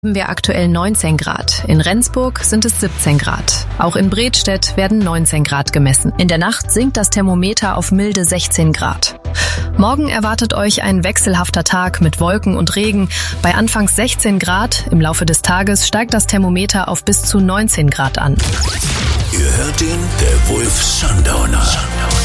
Haben wir aktuell 19 Grad. In Rendsburg sind es 17 Grad. Auch in Bredstedt werden 19 Grad gemessen. In der Nacht sinkt das Thermometer auf milde 16 Grad. Morgen erwartet euch ein wechselhafter Tag mit Wolken und Regen. Bei anfangs 16 Grad, im Laufe des Tages steigt das Thermometer auf bis zu 19 Grad an. Ihr hört ihn, der Wolf Sundowner.